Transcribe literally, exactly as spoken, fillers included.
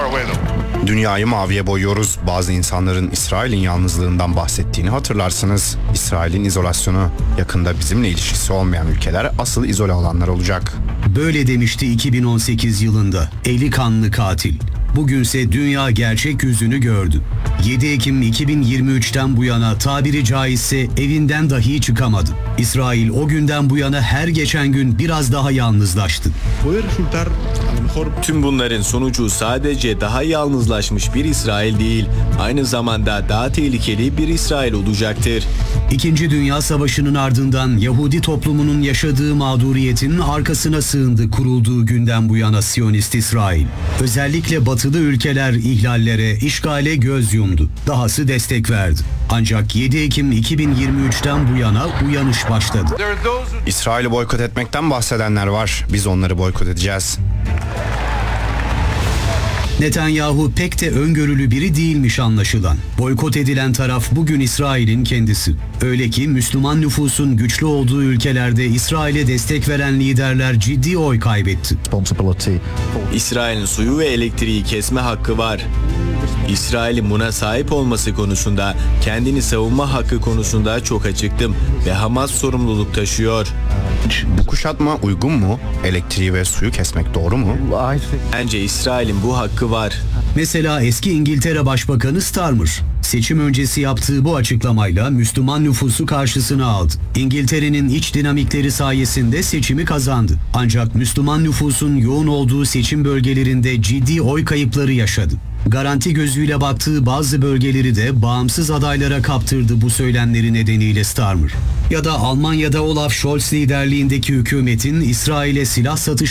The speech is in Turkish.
far away though. Dünyayı maviye boyuyoruz. Bazı insanların İsrail'in yalnızlığından bahsettiğini hatırlarsınız. İsrail'in izolasyonu. Yakında bizimle ilişkisi olmayan ülkeler asıl izole olanlar olacak. Böyle demişti iki bin on sekiz yılında eli kanlı katil. Bugünse dünya gerçek yüzünü gördü. yedi Ekim iki bin yirmi üçten bu yana tabiri caizse evinden dahi çıkamadı. İsrail o günden bu yana her geçen gün biraz daha yalnızlaştı. Tüm bunların sonucu sadece daha yalnızlaşmış bir İsrail değil, aynı zamanda daha tehlikeli bir İsrail olacaktır. İkinci Dünya Savaşı'nın ardından Yahudi toplumunun yaşadığı mağduriyetin arkasına sığındı kurulduğu günden bu yana Siyonist İsrail. Özellikle batılı ülkeler ihlallere, işgale göz yumdu. Dahası destek verdi. Ancak yedi Ekim iki bin yirmi üçten bu yana uyanış başladı. İsrail'i boykot etmekten bahsedenler var. Biz onları boykot edeceğiz. Netanyahu pek de öngörülü biri değilmiş anlaşılan. Boykot edilen taraf bugün İsrail'in kendisi. Öyle ki Müslüman nüfusun güçlü olduğu ülkelerde İsrail'e destek veren liderler ciddi oy kaybetti. İsrail'in suyu ve elektriği kesme hakkı var. İsrail'in buna sahip olması konusunda, kendini savunma hakkı konusunda çok açıktım ve Hamas sorumluluk taşıyor. Bu kuşatma uygun mu? Elektriği ve suyu kesmek doğru mu? Bence İsrail'in bu hakkı var. Mesela eski İngiltere Başbakanı Starmer, seçim öncesi yaptığı bu açıklamayla Müslüman nüfusu karşısına aldı. İngiltere'nin iç dinamikleri sayesinde seçimi kazandı. Ancak Müslüman nüfusun yoğun olduğu seçim bölgelerinde ciddi oy kayıpları yaşadı. Garanti gözüyle baktığı bazı bölgeleri de bağımsız adaylara kaptırdı bu söylemleri nedeniyle Starmer. Ya da Almanya'da Olaf Scholz liderliğindeki hükümetin İsrail'e silah satış